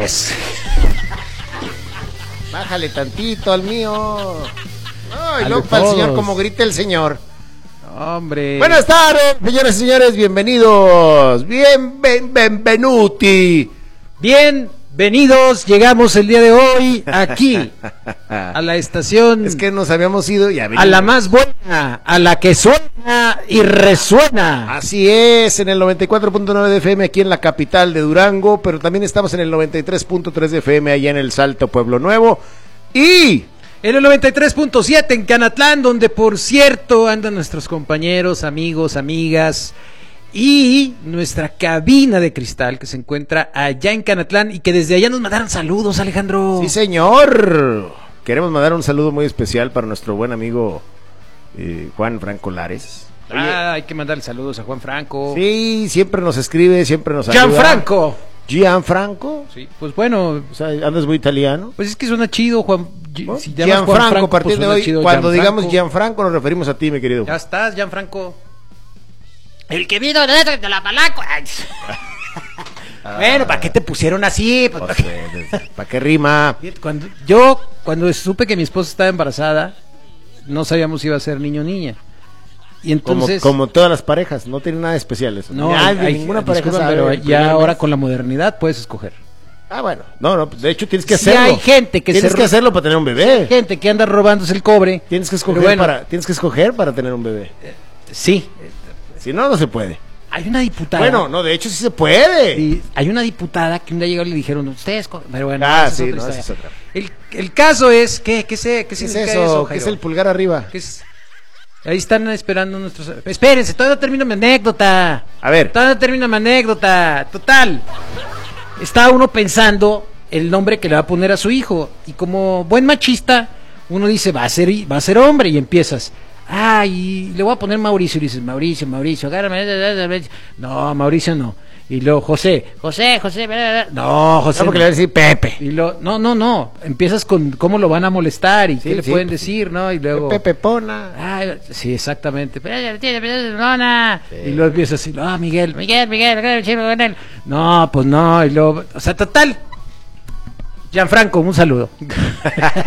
señores. Bájale tantito al mío. Ay, Al luego de para el señor todos. como grita el señor. Hombre. Buenas tardes, señoras y señores, bienvenidos. Benvenuti. Bienvenidos, llegamos el día de hoy aquí a la estación, Es que nos habíamos ido y a la más buena, a la que suena y resuena. Así es, en el 94.9 de FM aquí en la capital de Durango, pero también estamos en el 93.3 de FM allá en el Salto, Pueblo Nuevo. Y En el 93.7 en Canatlán, donde por cierto andan nuestros compañeros, amigos, amigas y nuestra cabina de cristal que se encuentra allá en Canatlán y que desde allá nos mandaron saludos, Alejandro. sí, señor, queremos mandar un saludo muy especial para nuestro buen amigo Juan Franco Lares. Hay que mandarle saludos a Juan Franco. Sí, siempre nos escribe, siempre nos ayuda. Gianfranco. Gianfranco. Sí, pues bueno, O sea, andas muy italiano. pues es que suena chido, Juan. ¿No? Si llamas Juan Gianfranco, Franco, a partir pues de suena hoy, chido, cuando Gianfranco. digamos Gianfranco, nos referimos a ti, mi querido. Ya estás, Gianfranco. El que vino de la palanca. Ay. Bueno, ¿para qué te pusieron así? Pues, ¿Para qué rima? Cuando supe que mi esposa estaba embarazada, no sabíamos si iba a ser niño o niña. Y entonces Como todas las parejas, no tiene nada especial eso. no, Ninguna pareja disculpa, sabe pero el ya primer ahora mes. con la modernidad puedes escoger. Ah, bueno. No, de hecho tienes que Sí hacerlo. hay gente que tienes que hacerlo para tener un bebé. Gente que anda robándose el cobre. Tienes que Pero escoger bueno, tienes que escoger para tener un bebé. Sí, Si no, no se puede. hay una diputada. Bueno, no, de hecho sí se puede. Sí, hay una diputada que un día llegó y le dijeron, pero bueno, Ah, esa es sí, otra no, historia. esa es otra. El caso es, ¿qué ¿Qué es significa eso? ¿Qué Jairo? es el pulgar arriba? ¿Qué es? Ahí están esperando nuestros... Espérense, todavía no termino mi anécdota. A ver. Todavía no termino mi anécdota. Total. Está uno pensando el nombre que le va a poner a su hijo. Y como buen machista, uno dice, va a ser hombre. Y empiezas, y le voy a poner Mauricio. Y dices, Mauricio, agárrame. No, Mauricio no. Y luego, José. No, José. No, porque le voy a decir Pepe. Y no. Empiezas con cómo lo van a molestar y qué le pueden decir, ¿no? Y luego... Pepe Pona. Sí, exactamente. Y luego empieza así, Miguel. No, pues no. Y luego, o sea, total. Gianfranco, un saludo.